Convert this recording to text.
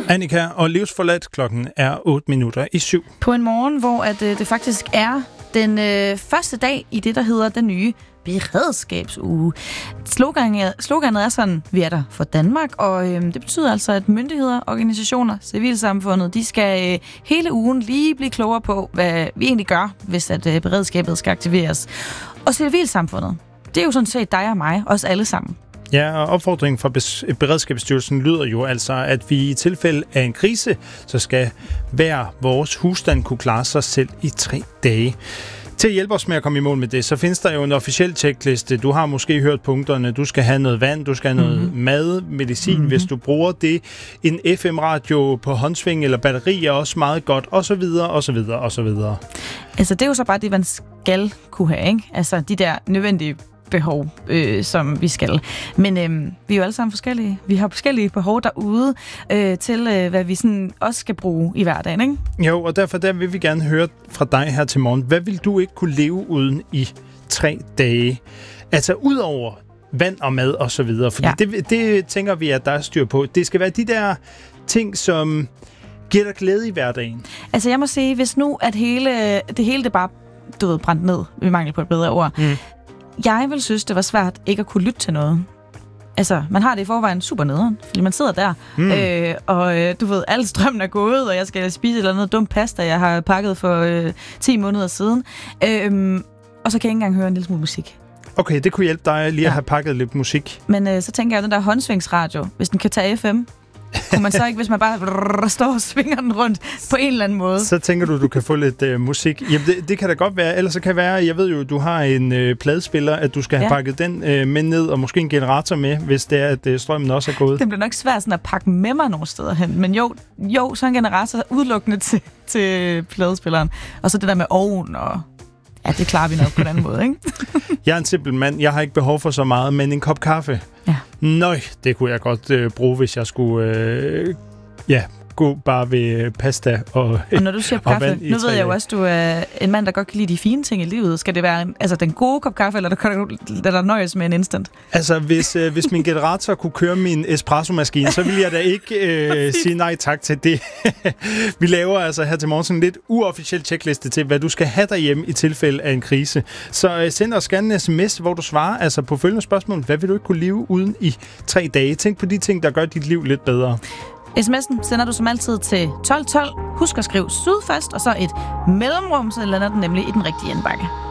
Annika og Livsforladt, klokken er 8:07. På en morgen, hvor det faktisk er den første dag i det, der hedder den nye beredskabsuge. Sloganet er sådan, vi er der for Danmark, og det betyder altså, at myndigheder, organisationer, civilsamfundet, de skal hele ugen lige blive klogere på, hvad vi egentlig gør, hvis at beredskabet skal aktiveres. Og civilsamfundet, det er jo sådan set dig og mig, os alle sammen. Ja, og opfordringen fra Beredskabsstyrelsen lyder jo altså, at vi i tilfælde af en krise, så skal hver vores husstand kunne klare sig selv i 3 dage. Til at hjælpe os med at komme i mål med det, så findes der jo en officiel checkliste. Du har måske hørt punkterne. Du skal have noget vand, du skal have noget mad, medicin, hvis du bruger det. En FM-radio på håndsving eller batteri er også meget godt, og så videre, og så videre, og så videre. Altså, det er jo så bare det, man skal kunne have, ikke? Altså, de der nødvendige behov, som vi skal. Men vi er jo alle sammen forskellige. Vi har forskellige behov derude til, hvad vi sådan også skal bruge i hverdagen, ikke? Jo, og derfor vil vi gerne høre fra dig her til morgen. Hvad vil du ikke kunne leve uden i 3 dage? Altså, udover vand og mad og så videre. Fordi det tænker vi, at der er styr på. Det skal være de der ting, som giver dig glæde i hverdagen. Altså, jeg må sige, hvis nu at det hele bare brændt ned, vi mangler på et bedre ord, jeg vil synes, det var svært ikke at kunne lytte til noget. Altså, man har det i forvejen super nederen, fordi man sidder der, og du ved, al strømmen er gået, og jeg skal spise et eller andet dumt pasta, jeg har pakket for 10 måneder siden. Og så kan jeg ikke engang høre en lille smule musik. Okay, det kunne hjælpe dig lige at have pakket lidt musik. Men så tænker jeg, at den der håndsvingsradio, hvis den kan tage FM, kunne man så ikke, hvis man bare står og svinger den rundt på en eller anden måde? Så tænker du kan få lidt musik. Jamen, det kan da godt være. Ellers så kan det være, jeg ved jo, du har en pladespiller, at du skal have pakket den med ned, og måske en generator med, hvis det er, at strømmen også er gået. Det bliver nok svært sådan at pakke med mig nogle steder hen. Men jo, så en generator udelukkende til pladespilleren. Og så det der med ovn og... Ja, det klarer vi nok på den anden måde, ikke? Jeg er en simpel mand. Jeg har ikke behov for så meget, men en kop kaffe. Ja. Nøj, det kunne jeg godt bruge, hvis jeg skulle gå bare ved pasta og når du siger kaffe, nu ved jeg jo også, du er en mand, der godt kan lide de fine ting i livet. Skal det være den gode kop kaffe, eller der nøjes med en instant? Altså, hvis min generator kunne køre min espresso-maskine, så ville jeg da ikke sige nej tak til det. Vi laver altså her til morgen sådan en lidt uofficiel checkliste til, hvad du skal have derhjemme i tilfælde af en krise. Så send os gerne en sms, hvor du svarer altså på følgende spørgsmål. Hvad vil du ikke kunne leve uden i 3 dage? Tænk på de ting, der gør dit liv lidt bedre. SMS'en sender du som altid til 1212. Husk at skrive syd først, og så et mellemrum, så lander den nemlig i den rigtige indbakke.